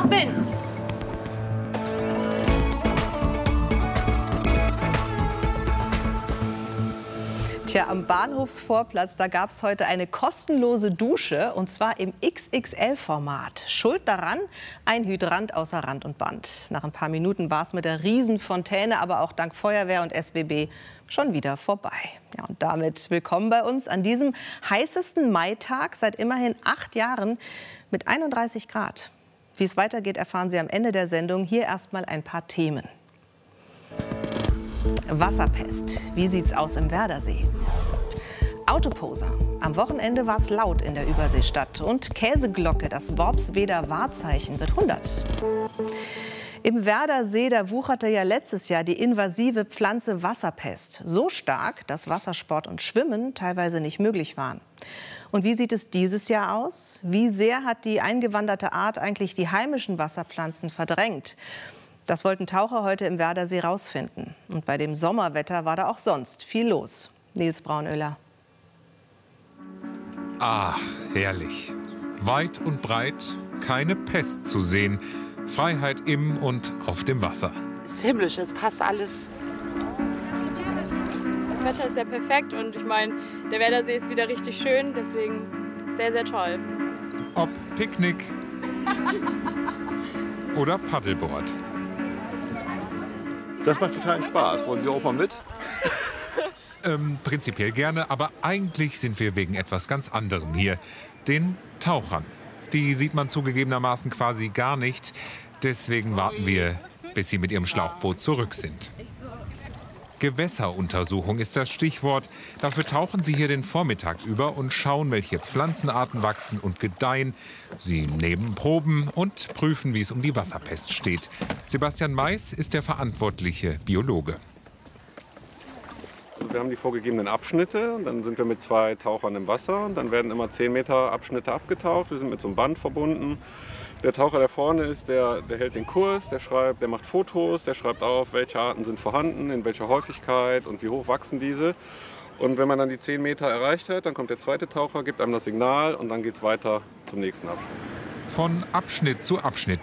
bin. Tja, am Bahnhofsvorplatz, da gab es heute eine kostenlose Dusche, und zwar im XXL-Format. Schuld daran? Ein Hydrant außer Rand und Band. Nach ein paar Minuten war es mit der Riesenfontäne, aber auch dank Feuerwehr und SBB schon wieder vorbei. Ja, und damit willkommen bei uns an diesem heißesten Maitag seit immerhin 8 Jahren mit 31 Grad. Wie es weitergeht, erfahren Sie am Ende der Sendung. Hier erstmal ein paar Themen. Wasserpest. Wie sieht's aus im Werdersee? Autoposer. Am Wochenende war es laut in der Überseestadt. Und Käseglocke, das Worpsweder Wahrzeichen, wird 100. Im Werdersee, da wucherte ja letztes Jahr die invasive Pflanze Wasserpest. So stark, dass Wassersport und Schwimmen teilweise nicht möglich waren. Und wie sieht es dieses Jahr aus? Wie sehr hat die eingewanderte Art eigentlich die heimischen Wasserpflanzen verdrängt? Das wollten Taucher heute im Werdersee rausfinden. Und bei dem Sommerwetter war da auch sonst viel los. Nils Braunöller. Ach, herrlich. Weit und breit keine Pest zu sehen. Freiheit im und auf dem Wasser. Es ist himmlisch, es passt alles. Das Wetter ist ja perfekt und ich meine, der Werdersee ist wieder richtig schön, deswegen sehr, sehr toll. Ob Picknick oder Paddleboard. Das macht totalen Spaß. Wollen Sie auch mal mit? Prinzipiell gerne, aber eigentlich sind wir wegen etwas ganz anderem hier. Den Tauchern. Die sieht man zugegebenermaßen quasi gar nicht. Deswegen warten wir, bis sie mit ihrem Schlauchboot zurück sind. Gewässeruntersuchung ist das Stichwort. Dafür tauchen sie hier den Vormittag über und schauen, welche Pflanzenarten wachsen und gedeihen. Sie nehmen Proben und prüfen, wie es um die Wasserpest steht. Sebastian Mais ist der verantwortliche Biologe. Wir haben die vorgegebenen Abschnitte. Dann sind wir mit 2 Tauchern im Wasser. Dann werden immer 10 Meter Abschnitte abgetaucht. Wir sind mit so einem Band verbunden. Der Taucher, der vorne ist, der hält den Kurs, der schreibt, der macht Fotos, der schreibt auf, welche Arten sind vorhanden, in welcher Häufigkeit und wie hoch wachsen diese. Und wenn man dann die 10 Meter erreicht hat, dann kommt der zweite Taucher, gibt einem das Signal und dann geht es weiter zum nächsten Abschnitt. Von Abschnitt zu Abschnitt